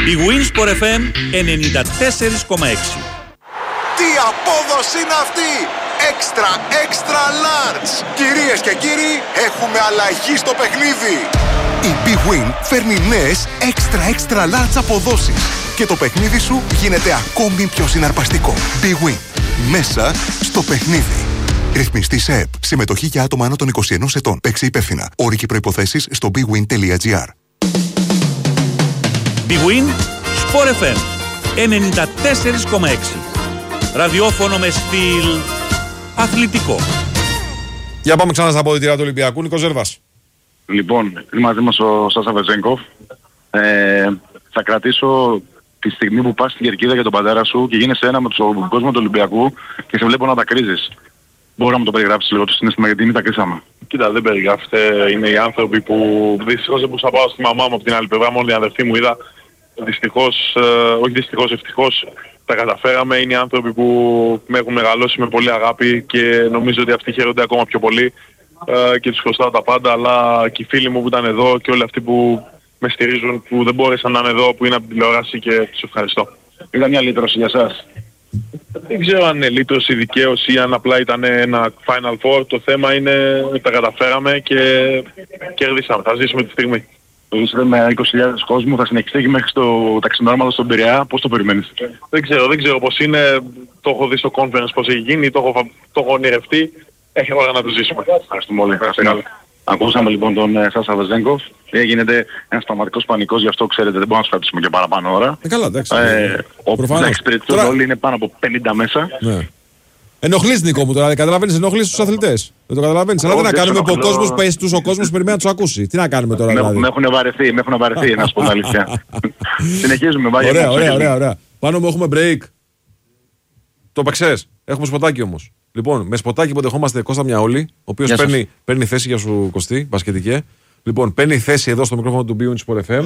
Η Winsport FM 94,6. Τι απόδοση είναι αυτή! Extra large! Κυρίες και κύριοι, έχουμε αλλαγή στο παιχνίδι! Η Big Win φέρνει νέες extra large αποδόσεις και το παιχνίδι σου γίνεται ακόμη πιο συναρπαστικό. Big Win. Μέσα στο παιχνίδι. Ρυθμιστή σε ΕΠ. Συμμετοχή για άτομα άνω των 21 ετών. Παίξε υπεύθυνα. Όροι και προϋποθέσεις στο bigwin.gr. Big Win Sport FM 94,6. Ραδιόφωνο με στυλ αθλητικό. Για πάμε ξανά στα αποδυτήρια του Ολυμπιακού. Νίκος Ζέρβας. Λοιπόν, είναι μαζί μας ο Σάσα Βεζέγκοφ. Θα κρατήσω τη στιγμή που πας στην κερκίδα για τον πατέρα σου και γίνεσαι ένα με τον κόσμο του Ολυμπιακού και σε βλέπω να τα κρίζεις. Μπορώ να μου το περιγράψεις λίγο το συναίσθημα, γιατί τα κρίσαμε? Κοίτα, δεν περιγράφεται. Είναι οι άνθρωποι που δυστυχώς δεν μπορούσα να πάω στη μαμά μου από την άλλη πλευρά. Μόνο η αδερφή μου είδα. Ευτυχώς τα καταφέραμε. Είναι οι άνθρωποι που με έχουν μεγαλώσει με πολύ αγάπη και νομίζω ότι αυτοί χαίρονται ακόμα πιο πολύ και τους χρωστάω τα πάντα. Αλλά και οι φίλοι μου που ήταν εδώ και όλοι αυτοί που με στηρίζουν, που δεν μπόρεσαν να είναι εδώ, που είναι από την τηλεόραση, και τους ευχαριστώ. Ήταν μια λύτρωση για σας? Δεν ξέρω αν είναι λύτρωση, δικαίωση ή αν απλά ήταν ένα Final Four. Το θέμα είναι ότι τα καταφέραμε και κερδίσαμε. Θα ζήσουμε τη στιγμή. Το ζήσετε με 20.000 κόσμου, θα συνεχιστεί και μέχρι στο ταξινόρματο στον Πειραιά. Πώς το περιμένεις? Δεν ξέρω πώς είναι. Το έχω δει στο conference πώς έχει γίνει, το έχω ονειρευτεί. Έχει ώρα να το ζήσουμε. Ευχαριστούμε όλοι. Ακούσαμε λοιπόν τον Σάσα Βεζέγκοφ. Γίνεται ένας πραγματικός πανικός, γι' αυτό ξέρετε δεν μπορούμε να σου κρατήσουμε και παραπάνω ώρα. Καλά, εντάξει. Προφανώς. Όλοι είναι πάνω από 50 μέσα. Ναι. Ενοχλείς, Νίκο μου, τώρα. Καταλαβαίνεις, ενοχλείς τους αθλητές. Δεν το καταλαβαίνεις. Αλλά τι να κάνουμε που ο κόσμος περιμένει να τους ακούσει. Τι να κάνουμε τώρα, δηλαδή? Με έχουν βαρεθεί, να σου πω την αλήθεια. Συνεχίζουμε, ωραία. Πάνω μου έχουμε break. Το παξές. Έχουμε σποτάκι όμως. Λοιπόν, με σποτάκι που δεχόμαστε Κώστα Μιαόλη, ο οποίος παίρνει θέση για σου, Κωστή, μπασκετικέ. Λοιπόν, παίρνει θέση εδώ στο μικρόφωνο του Big Win Sport FM.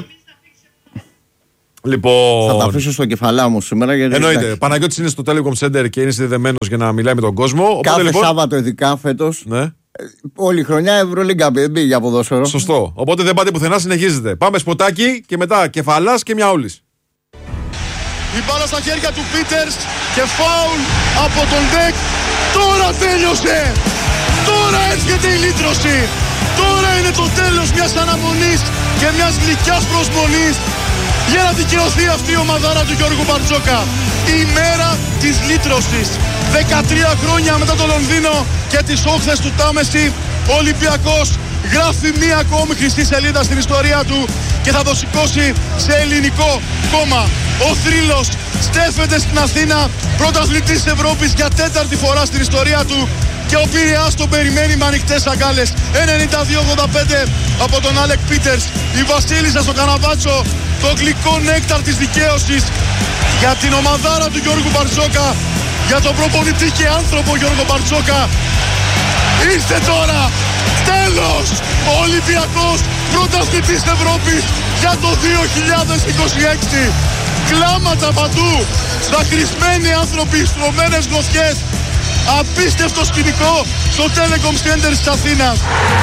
Λοιπόν, θα τα αφήσω στο κεφαλά μου σήμερα. Γιατί εννοείται. Παναγιώτης είναι στο Telecom Center και είναι συνδεδεμένος για να μιλάει με τον κόσμο. Κάθε οπότε, λοιπόν, Σάββατο, ειδικά φέτος. Ναι. Όλη η χρονιά Ευρωλίγκα πήγε για ποδόσφαιρο. Σωστό. Οπότε δεν πάτε πουθενά, συνεχίζετε. Πάμε σποτάκι και μετά κεφαλάς και Μιαόλης. Η μπάλα στα χέρια του Πίτερς και φάουλ από τον Ντεκ. Τώρα τέλειωσε! Τώρα έρχεται η λύτρωση! Τώρα είναι το τέλος μιας αναμονής και μιας γλυκιάς προσμονής για να δικαιωθεί αυτή η ομαδάρα του Γιώργου Μπαρτζόκα. Η μέρα της λύτρωσης. 13 χρόνια μετά το Λονδίνο και τις όχθες του Τάμεση, ο Ολυμπιακός γράφει μία ακόμη χρυσή σελίδα στην ιστορία του και θα το σηκώσει σε ελληνικό κόμμα. Ο θρύλος στέφεται στην Αθήνα, πρωταθλητής Ευρώπης για 4η φορά στην ιστορία του, και ο Πειραιάς τον περιμένει με ανοιχτές αγκάλες. 92-85 από τον Άλεκ Πίτερς. Η Βασίλισσα στο Καναβάτσο, το γλυκό νέκταρ της δικαίωσης για την ομαδάρα του Γιώργου Μπαρτζόκα, για τον προπονητή και άνθρωπο Γιώργο Μπαρτζόκα. Ήρθε τώρα, τέλος! Ο Ολυμπιακός πρωταθλητής Ευρώπης για το 2026. Κλάματα παντού, δακρυσμένοι άνθρωποι, στρωμένες γροθιές. Απίστευτο σκηνικό στο Telecom Center της Αθήνας.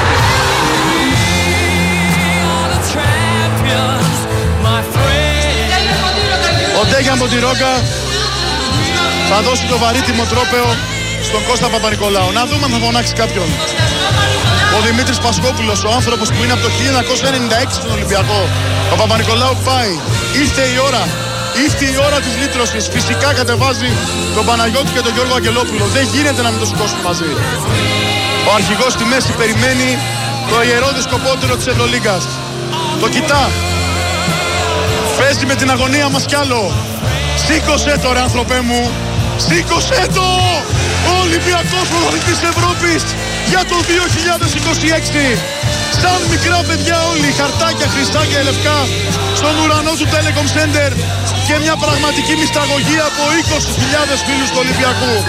Ο Ντέγιαν Μοντιρόγκα θα δώσει το βαρύτιμο τρόπαιο στον Κώστα Παπα-Νικολάου. Να δούμε αν θα φωνάξει κάποιον. Ο Δημήτρης Πασκόπουλος, ο άνθρωπος που είναι από το 1996 στον Ολυμπιακό. Ο Παπα-Νικολάου πάει. Ήρθε η ώρα. Ήρθε η ώρα της λύτρωσης. Φυσικά κατεβάζει τον Παναγιώτη και τον Γιώργο Αγγελόπουλο. Δεν γίνεται να μην το σηκώσουν μαζί. Ο αρχηγός στη μέση περιμένει το ιερό δισκοπότερο της Ευρωλίγκας. Το κοιτά. Παίζει με την αγωνία μας κι άλλο. Σήκωσέ το, ρε άνθρωπέ μου. Σήκωσέ το! Ο Ολυμπιακός πρωταθλητής Ευρώπης για το 2026. Σαν μικρά παιδιά όλοι, χαρτάκια, χρυσά και λευκά, στον ουρανό του Telecom Center, και μια πραγματική μυσταγωγία από 20.000 φίλους του Ολυμπιακού.